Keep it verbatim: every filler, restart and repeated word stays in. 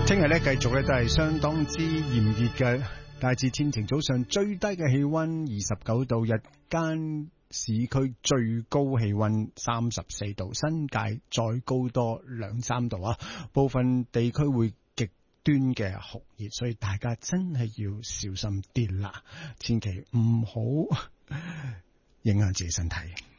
聽日咧繼續咧都係相當之炎熱嘅，大致天晴，早上最低嘅氣溫二十九度，日間市區最高氣溫三十四度，新界再高多兩三度啊！部分地區會極端嘅酷熱，所以大家真係要小心啲啦，千祈唔好影響自己身體。